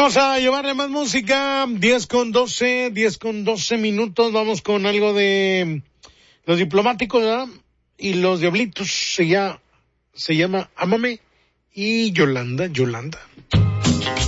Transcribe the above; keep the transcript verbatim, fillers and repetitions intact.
Vamos a llevarle más música, diez con doce, diez con doce minutos, vamos con algo de los diplomáticos, ¿verdad? Y los diablitos, se llama, se llama Ámame y Yolanda, Yolanda.